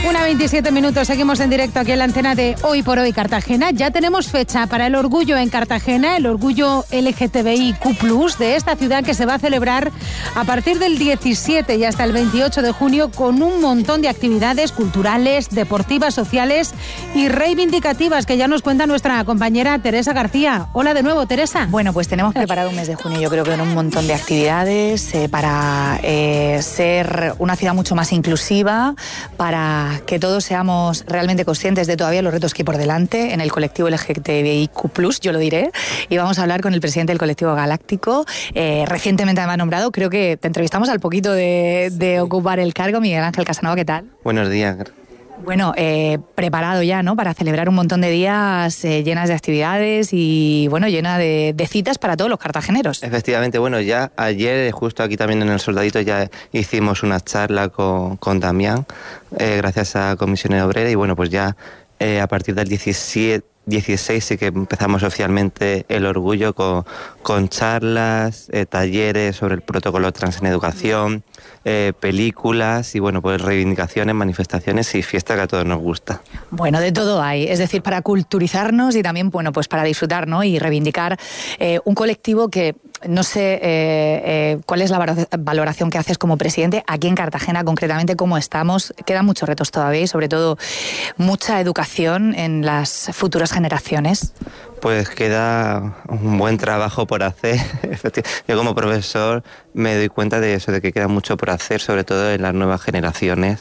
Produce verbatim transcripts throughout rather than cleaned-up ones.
una veintisiete minutos, seguimos en directo aquí en la antena de Hoy por Hoy Cartagena. Ya tenemos fecha para el orgullo en Cartagena, el orgullo L G T B I Q plus, de esta ciudad, que se va a celebrar a partir del diecisiete y hasta el veintiocho de junio con un montón de actividades culturales, deportivas, sociales y reivindicativas que ya nos cuenta nuestra compañera Teresa García. Hola de nuevo, Teresa. Bueno, pues tenemos preparado un mes de junio, yo creo que con un montón de actividades eh, para eh, ser una ciudad mucho más inclusiva, para que todos seamos realmente conscientes de todavía los retos que hay por delante en el colectivo L G T B I Q plus, yo lo diré, y vamos a hablar con el presidente del colectivo Galáctico, eh, recientemente además nombrado. Creo que te entrevistamos al poquito de, de ocupar el cargo, Miguel Ángel Casanova, ¿qué tal? Buenos días. Bueno, eh, preparado ya, ¿no?, para celebrar un montón de días eh, llenas de actividades y, bueno, llena de, de citas para todos los cartageneros. Efectivamente, bueno, ya ayer, justo aquí también en El Soldadito, ya hicimos una charla con, con Damián, eh, gracias a Comisiones Obreras, y bueno, pues ya eh, a partir del diecisiete, dieciséis sí que empezamos oficialmente el orgullo con, con charlas, eh, talleres sobre el protocolo trans en educación, eh, películas y bueno, pues reivindicaciones, manifestaciones y fiesta que a todos nos gusta. Bueno, de todo hay, es decir, para culturizarnos y también, bueno, pues para disfrutar, ¿no?, y reivindicar eh, un colectivo que no sé eh, eh, cuál es la valoración que haces como presidente aquí en Cartagena, concretamente cómo estamos. Quedan muchos retos todavía y sobre todo mucha educación en las futuras generaciones. Pues queda un buen trabajo por hacer. Yo como profesor me doy cuenta de eso, de que queda mucho por hacer, sobre todo en las nuevas generaciones.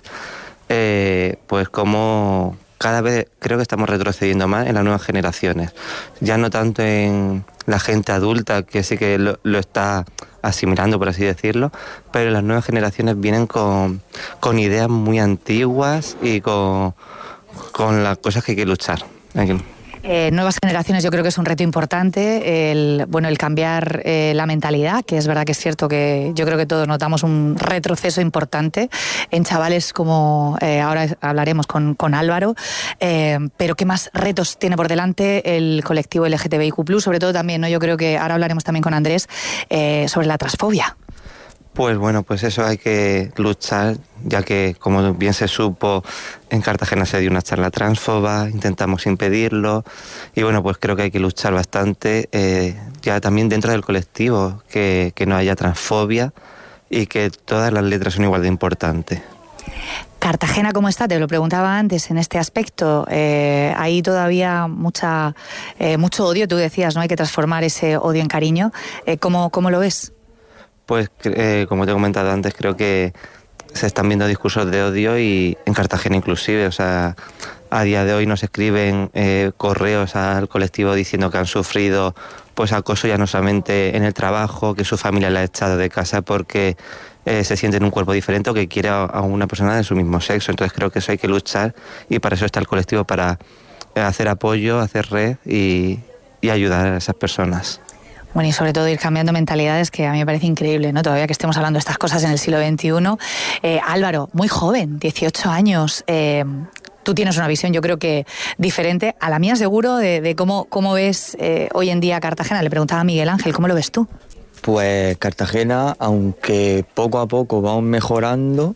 Eh, pues como cada vez creo que estamos retrocediendo más en las nuevas generaciones. Ya no tanto en la gente adulta, que sí que lo, lo está asimilando, por así decirlo, pero las nuevas generaciones vienen con, con ideas muy antiguas y con, con las cosas que hay que luchar. Hay que... Eh, nuevas generaciones, yo creo que es un reto importante, el, bueno, el cambiar eh, la mentalidad, que es verdad que es cierto que yo creo que todos notamos un retroceso importante en chavales como eh, ahora hablaremos con, con Álvaro, eh, pero ¿qué más retos tiene por delante el colectivo L G T B I Q plus? Sobre todo también, ¿no? Yo creo que ahora hablaremos también con Andrés eh, sobre la transfobia. Pues bueno, pues eso hay que luchar, ya que como bien se supo, en Cartagena se dio una charla transfoba, intentamos impedirlo y bueno, pues creo que hay que luchar bastante, eh, ya también dentro del colectivo, que, que no haya transfobia y que todas las letras son igual de importantes. Cartagena, ¿cómo está? Te lo preguntaba antes en este aspecto. Eh, hay todavía mucha, eh, mucho odio, tú decías, ¿no? Hay que transformar ese odio en cariño. Eh, ¿cómo, ¿Cómo lo ves? Pues eh, como te he comentado antes, creo que se están viendo discursos de odio y en Cartagena inclusive, o sea, a día de hoy nos escriben eh, correos al colectivo diciendo que han sufrido pues acoso ya no solamente en el trabajo, que su familia la ha echado de casa porque eh, se siente en un cuerpo diferente o que quiere a, a una persona de su mismo sexo. Entonces creo que eso hay que luchar y para eso está el colectivo, para eh, hacer apoyo, hacer red y, y ayudar a esas personas. Bueno, y sobre todo ir cambiando mentalidades, que a mí me parece increíble, ¿no? Todavía que estemos hablando de estas cosas en el siglo veintiuno. Eh, Álvaro, muy joven, dieciocho años, eh, tú tienes una visión, yo creo que diferente a la mía, seguro, de, de cómo, cómo ves eh, hoy en día Cartagena. Le preguntaba a Miguel Ángel, ¿cómo lo ves tú? Pues Cartagena, aunque poco a poco vamos mejorando,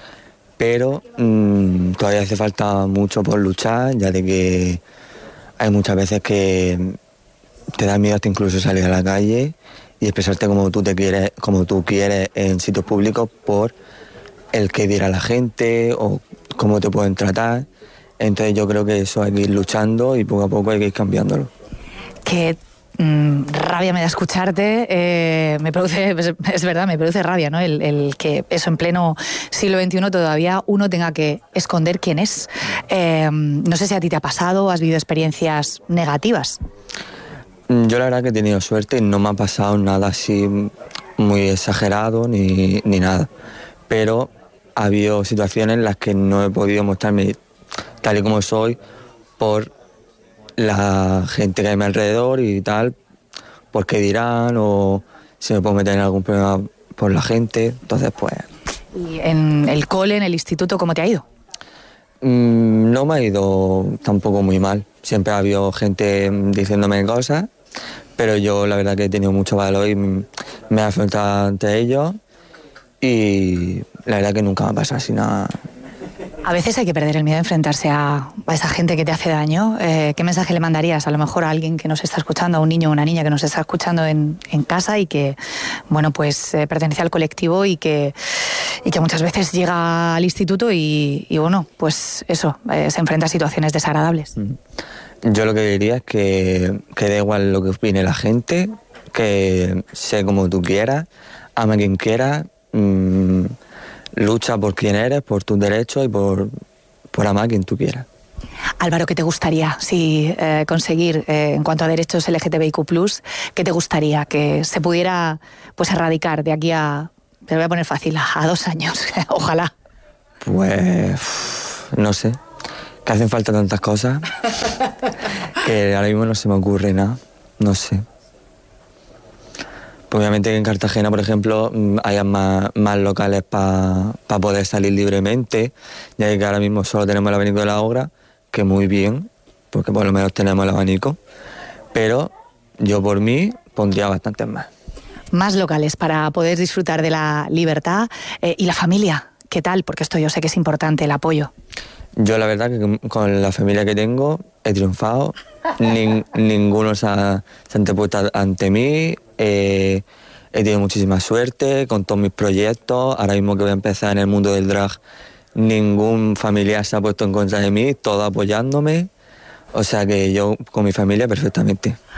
pero mmm, todavía hace falta mucho por luchar, ya de que hay muchas veces que te da miedo hasta incluso salir a la calle y expresarte como tú te quieres, como tú quieres en sitios públicos por el que dirá la gente o cómo te pueden tratar. Entonces yo creo que eso hay que ir luchando y poco a poco hay que ir cambiándolo. Qué mm, rabia me da escucharte, eh, me produce, es, es verdad, me produce rabia, ¿no? El, el que eso en pleno siglo veintiuno todavía uno tenga que esconder quién es. Eh, no sé si a ti te ha pasado, has vivido experiencias negativas. Yo la verdad que he tenido suerte y no me ha pasado nada así muy exagerado ni, ni nada. Pero ha habido situaciones en las que no he podido mostrarme tal y como soy por la gente que hay a mi alrededor y tal, por qué dirán o si me puedo meter en algún problema por la gente. Entonces, pues... ¿Y en el cole, en el instituto, cómo te ha ido? Mmm, no me ha ido tampoco muy mal. Siempre ha habido gente diciéndome cosas, pero yo la verdad que he tenido mucho valor y me he afrontado ante ellos y la verdad que nunca me ha pasado así nada A veces hay que perder el miedo a enfrentarse a, a esa gente que te hace daño. Eh, ¿Qué mensaje le mandarías a lo mejor a alguien que nos está escuchando, a un niño o una niña que nos está escuchando en, en casa y que, bueno, pues eh, pertenece al colectivo y que, y que muchas veces llega al instituto y, y bueno, pues eso, eh, se enfrenta a situaciones desagradables? Yo lo que diría es que, que da igual lo que opine la gente, que sé como tú quieras, ama a quien quieras, mmm, lucha por quien eres, por tus derechos y por, por amar a quien tú quieras. Álvaro, ¿qué te gustaría si eh, conseguir eh, en cuanto a derechos L G T B I Q plus, qué te gustaría que se pudiera pues erradicar de aquí a, te lo voy a poner fácil, a dos años? Ojalá. Pues no sé, que hacen falta tantas cosas que ahora mismo no se me ocurre nada, no sé. Obviamente en Cartagena, por ejemplo, haya más, más locales para pa poder salir libremente, ya que ahora mismo solo tenemos el abanico de la obra, que muy bien, porque por lo menos tenemos el abanico, pero yo por mí pondría bastantes más. Más locales para poder disfrutar de la libertad. Eh, ¿Y la familia? ¿Qué tal? Porque esto yo sé que es importante, el apoyo. Yo la verdad que con la familia que tengo he triunfado, Nin, ninguno se ha, se ha antepuesto ante mí, eh, he tenido muchísima suerte con todos mis proyectos, ahora mismo que voy a empezar en el mundo del drag, ningún familiar se ha puesto en contra de mí, todos apoyándome, o sea que yo con mi familia perfectamente.